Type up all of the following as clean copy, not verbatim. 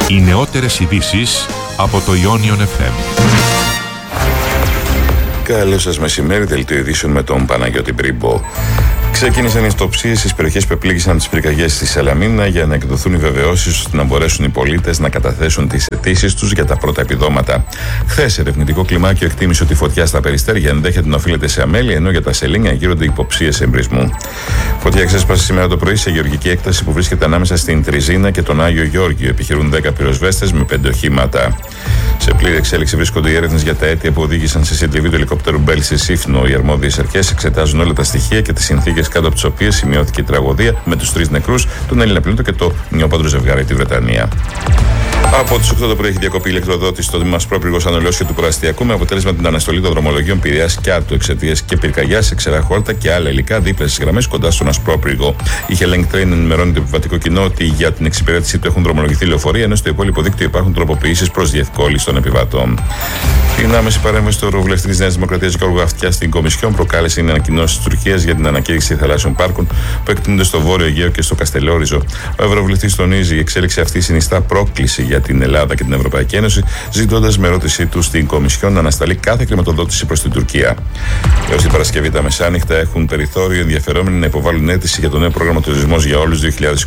Οι νεότερες ειδήσεις από το Ionion FM. Καλό σας μεσημέρι, δελτίο ειδήσεων με τον Παναγιώτη Μπρίμπο. Ξεκίνησαν οι αυτοψίες στις περιοχές που επλήγησαν τις πυρκαγιές στη Σαλαμίνα για να εκδοθούν οι βεβαιώσεις ώστε να μπορέσουν οι πολίτες να καταθέσουν τις αιτήσεις τους για τα πρώτα επιδόματα. Χθες, ερευνητικό κλιμάκιο εκτίμησε ότι η φωτιά στα Περιστέρια ενδέχεται να οφείλεται σε αμέλεια, ενώ για τα Σελήνια γύρονται υποψίες εμπρισμού. Φωτιά ξέσπασε σήμερα το πρωί σε γεωργική έκταση που βρίσκεται ανάμεσα στην Τριζίνα και τον Άγιο Γεώργιο. Επιχειρούν 10 πυροσβέστες με 5 οχήματα. Σε πλήρη εξέλιξη βρίσκονται οι έρευνες για τα αίτια που οδήγησαν σε συντριβή του ελικόπτερου Μπέλ στη Σύφνο. Οι αρμόδιες αρχές εξετάζουν όλα τα στοιχεία και τις συνθήκες κάτω από τις οποίες σημειώθηκε η τραγωδία με τους 3 νεκρούς, τον Έλληνα πιλότο και το νεοπάντρο ζευγάρι τη Βρετανία. Από τις 8 το πρωί έχει διακοπεί η ηλεκτροδότηση στο τμήμα Ασπρόπυργος Ανολιώσια του Προαστιακού με αποτέλεσμα την αναστολή των δρομολογίων Πειραιάς και Άττου εξαιτίας και πυρκαγιάς σε ξερά χόρτα και άλλα υλικά δίπλα στις γραμμές κοντά στον Ασπρόπυργο. Η Hellink Train ενημερώνει το επιβατικό κοινό ότι για την εξυπηρέτησή του έχουν δρομολογηθεί λεωφορεία, ενώ στο υπόλοιπο δίκτυο υπάρχουν τροποποιήσεις προς διευκόλυνση των επιβατών. Την άμεση παρέμβαση του Ευρωβουλευτή της Νέας Δημοκρατίας Γιώργου Αυτιά στην Κομισιόν προκάλεσε η ανακοινώση της Τουρκίας για την ανακήρυξη θαλάσσιων πάρκων που εκτείνονται στο Βόρειο Αιγαίο και στο Καστελόριζο. Ο Ευρωβουλευτής τονίζει η εξέλιξη αυτή συνιστά πρόκληση για την Ελλάδα και την Ευρωπαϊκή Ένωση, ζητώντας με ερώτησή του στην Κομισιόν να ανασταλεί κάθε χρηματοδότηση προς την Τουρκία. Έως την Παρασκευή τα μεσάνυχτα έχουν περιθώριο ενδιαφερόμενοι να υποβάλουν αίτηση για το νέο πρόγραμμα Τουρισμός για όλους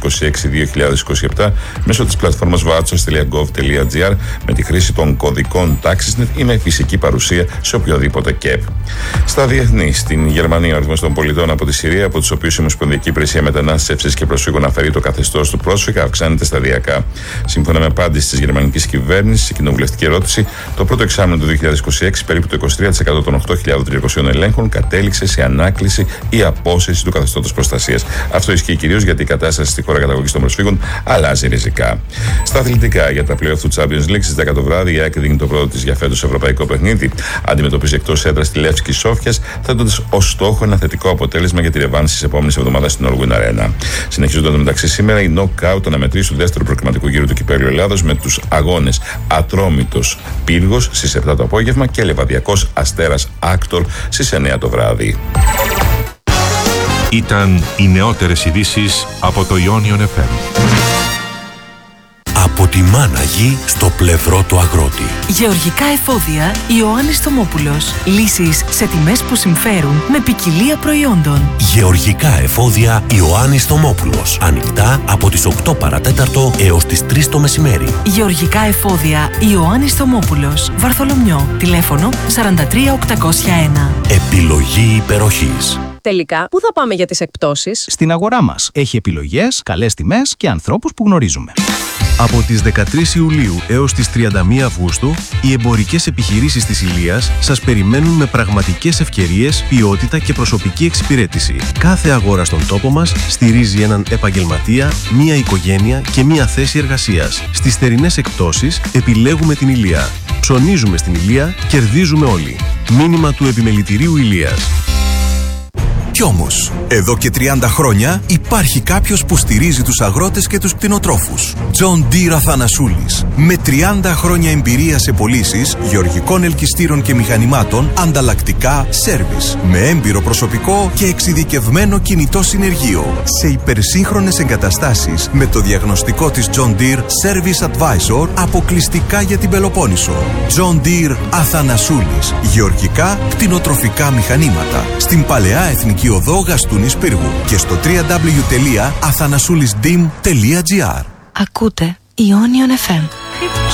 2026-2027 μέσω της πλατφόρμας vouchers.gov.gr με τη χρήση των κωδικών TaxisNet ή με φυσική παρουσία σε οποιοδήποτε ΚΕΠ. Στα διεθνή, στην Γερμανία, ο αριθμός των πολιτών από τη Συρία, από τους οποίους η Ομοσπονδιακή Υπηρεσία Μετανάστευσης και Προσφύγων αφαιρεί το καθεστώς του πρόσφυγα, αυξάνεται σταδιακά. Σύμφωνα με απάντηση της γερμανικής κυβέρνησης σε κοινοβουλευτική ερώτηση, το πρώτο εξάμηνο του 2026 περίπου το 23% των 8.300 ελέγχων κατέληξε σε ανάκληση ή απόσυρση του καθεστώτος προστασίας. Αυτό ισχύει κυρίως γιατί η κατάσταση στη χώρα καταγωγής των προσφύγων αλλάζει ριζικά. Στα αθλητικά, για τα play-off του Champions League στις 10 το βράδυ, η ΑΕΚ δίνει το πρώτο της για φέτος ευρωπαϊκό παιχνίδι. Αντιμετωπίζει εκτός έδρας τη Λεύσκη Σόφιας, θέτοντας ως στόχο ένα θετικό αποτέλεσμα για τη ρεβάνση της επόμενης εβδομάδας στην All Win Arena. Συνεχίζονταν μεταξύ σήμερα η knockout αναμετρήσει του δεύτερου προκριματικού γύρου του Κυπέλλου Ελλάδος με τους αγώνες Ατρόμητος Πύργος στις 7 το απόγευμα και Λεβαδιακός Αστέρας Άκτορ στις 9 το βράδυ. Ήταν οι νεότερες ειδήσεις από το Ionion FM. Από τη μάνα γη στο πλευρό του αγρότη. Γεωργικά εφόδια Ιωάννης Θωμόπουλος. Λύσεις σε τιμές που συμφέρουν με ποικιλία προϊόντων. Γεωργικά εφόδια Ιωάννης Θωμόπουλος. Ανοιχτά από τις 8 παρατέταρτο έως τις 3 το μεσημέρι. Γεωργικά εφόδια Ιωάννης Θωμόπουλος. Βαρθολομιό. Τηλέφωνο 43801. Επιλογή υπεροχής. Τελικά, πού θα πάμε για τις εκπτώσεις? Στην αγορά μας. Έχει επιλογές, καλές τιμές και ανθρώπους που γνωρίζουμε. Από τις 13 Ιουλίου έως τις 31 Αυγούστου, οι εμπορικές επιχειρήσεις της Ηλίας σας περιμένουν με πραγματικές ευκαιρίες, ποιότητα και προσωπική εξυπηρέτηση. Κάθε αγορά στον τόπο μας στηρίζει έναν επαγγελματία, μία οικογένεια και μία θέση εργασίας. Στις θερινές εκπτώσεις επιλέγουμε την Ηλία. Ψωνίζουμε στην Ηλία, κερδίζουμε όλοι. Μήνυμα του Επιμελητηρίου Ηλίας. Κι όμως, εδώ και 30 χρόνια υπάρχει κάποιος που στηρίζει τους αγρότες και τους κτηνοτρόφους. John Deere Αθανασούλης. Με 30 χρόνια εμπειρία σε πωλήσεις γεωργικών ελκυστήρων και μηχανημάτων, ανταλλακτικά, σέρβις. Με έμπειρο προσωπικό και εξειδικευμένο κινητό συνεργείο. Σε υπερσύγχρονες εγκαταστάσεις με το διαγνωστικό της John Deere Service Advisor αποκλειστικά για την Πελοπόννησο. John Deere Αθανασούλης. Γεωργικά, κτηνοτροφικά μηχανήματα. Στην Παλαιά Εθνική Οδό Γαστούνης Πύργου και στο www.athanasoulisdim.gr. Ακούτε Ionion FM.